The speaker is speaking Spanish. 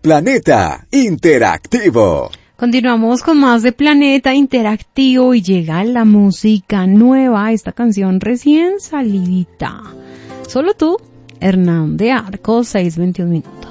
Planeta Interactivo. Continuamos con más de Planeta Interactivo y llega la música nueva, esta canción recién salidita. Solo tú, Hernán de Arco, 6:21.